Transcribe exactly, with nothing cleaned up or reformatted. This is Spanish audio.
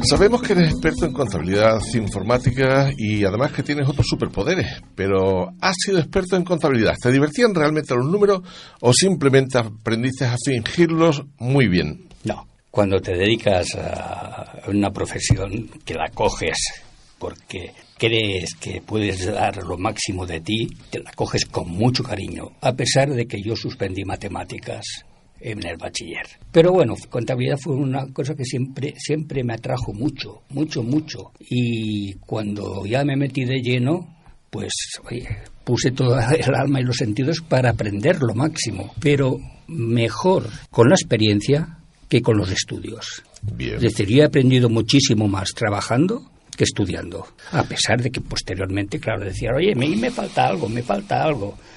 Sabemos que eres experto en contabilidad informática y además que tienes otros superpoderes, pero ¿has sido experto en contabilidad? ¿Te divertían realmente los números o simplemente aprendiste a fingirlos muy bien? No, cuando te dedicas a una profesión que la coges porque crees que puedes dar lo máximo de ti, te la coges con mucho cariño, a pesar de que yo suspendí matemáticas en el bachiller. Pero bueno, contabilidad fue una cosa que siempre siempre me atrajo mucho, mucho, mucho. Y cuando ya me metí de lleno, pues oye, puse toda el alma y los sentidos para aprender lo máximo. Pero mejor con la experiencia que con los estudios. Bien. Es decir, yo he aprendido muchísimo más trabajando que estudiando. A pesar de que posteriormente, claro, decía, oye, me, me falta algo, me falta algo.